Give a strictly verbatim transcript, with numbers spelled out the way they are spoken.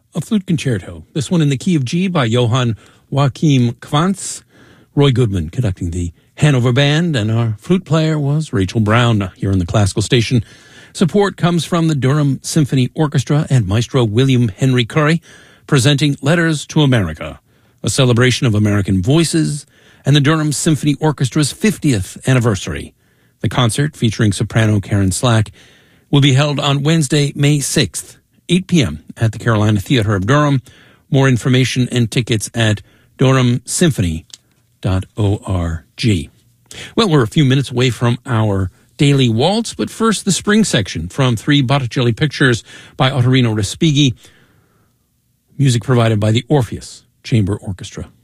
a flute concerto. This one in the key of G by Johann Joachim Quantz. Roy Goodman conducting the Hanover Band, and our flute player was Rachel Brown here on the Classical Station. Support comes from the Durham Symphony Orchestra and Maestro William Henry Curry, presenting Letters to America, a celebration of American voices and the Durham Symphony Orchestra's fiftieth anniversary. The concert, featuring soprano Karen Slack, will be held on Wednesday, May sixth, eight p.m. at the Carolina Theatre of Durham. More information and tickets at durham symphony dot org. Well, we're a few minutes away from our daily waltz, but first the spring section from Three Botticelli Pictures by Ottorino Respighi, music provided by the Orpheus Chamber Orchestra.